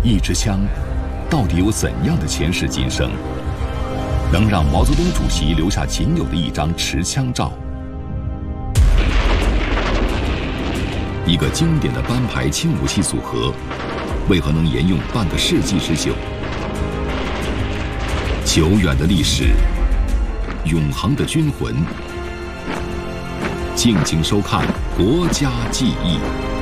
一支枪到底有怎样的前世今生，能让毛泽东主席留下仅有的一张持枪照？一个经典的班牌轻武器组合，为何能沿用半个世纪之久？久远的历史，永恒的军魂。敬请收看《国家记忆》。